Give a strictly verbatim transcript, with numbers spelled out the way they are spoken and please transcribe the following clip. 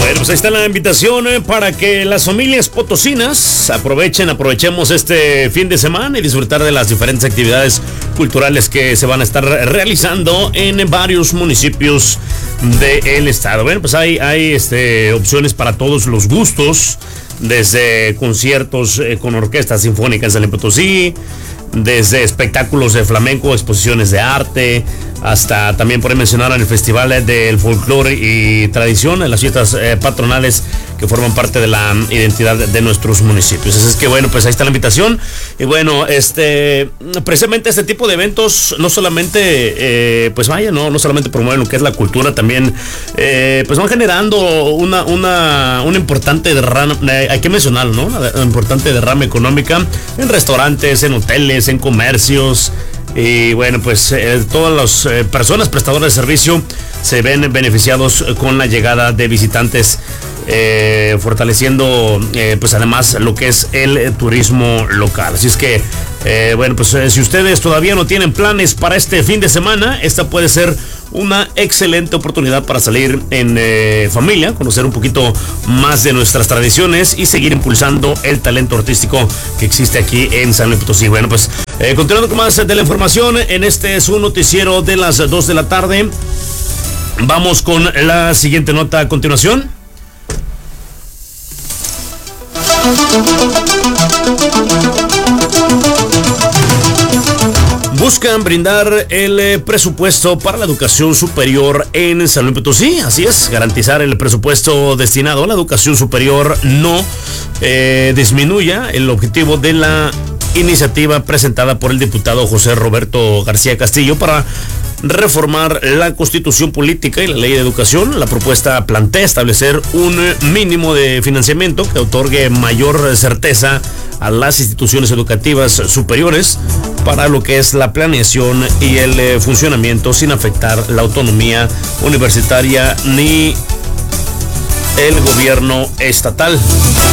Bueno, pues ahí está la invitación eh, para que las familias potosinas aprovechen, aprovechemos este fin de semana y disfrutar de las diferentes actividades culturales que se van a estar realizando en varios municipios del estado. Bueno, pues hay, hay este, opciones para todos los gustos, desde conciertos eh, con orquesta sinfónica en San Luis Potosí, desde espectáculos de flamenco, exposiciones de arte, hasta también por mencionar el Festival del Folclore y Tradición, en las fiestas eh, patronales que forman parte de la identidad de nuestros municipios. Así es que bueno, pues ahí está la invitación. Y bueno, este precisamente este tipo de eventos no solamente eh, pues vaya, no, no solamente promueven lo que es la cultura, también eh, pues van generando una, una, una importante derrama, eh, hay que mencionarlo, ¿no? Una importante derrama económica en restaurantes, en hoteles, en comercios. Y bueno, pues eh, todas las eh, personas prestadoras de servicio se ven beneficiados con la llegada de visitantes, eh, fortaleciendo eh, pues además lo que es el turismo local. Así es que eh, bueno, pues eh, si ustedes todavía no tienen planes para este fin de semana, esta puede ser una excelente oportunidad para salir en eh, familia, conocer un poquito más de nuestras tradiciones y seguir impulsando el talento artístico que existe aquí en San Luis Potosí. Bueno, pues eh, continuando con más de la información en este su noticiero de las dos de la tarde, vamos con la siguiente nota a continuación. Buscan brindar el eh, presupuesto para la educación superior en San Luis Potosí. Así es, garantizar el presupuesto destinado a la educación superior no eh, disminuya el objetivo de la iniciativa presentada por el diputado José Roberto García Castillo para reformar la Constitución Política y la Ley de Educación. La propuesta plantea establecer un mínimo de financiamiento que otorgue mayor certeza a las instituciones educativas superiores para lo que es la planeación y el funcionamiento sin afectar la autonomía universitaria ni el gobierno estatal.